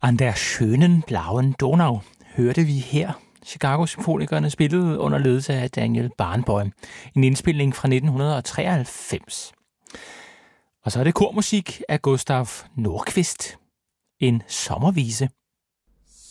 An der schönen blauen Donau hørte vi her Chicago-symfonikerne spillede under ledelse af Daniel Barenboim. En indspilning fra 1993. Og så er det kormusik af Gustav Nordqvist. En sommervise.